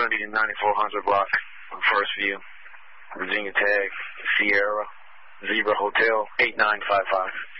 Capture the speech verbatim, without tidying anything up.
going to be in ninety-four hundred block on First View. Virginia Tag, Sierra, Zebra Hotel, eight nine five five.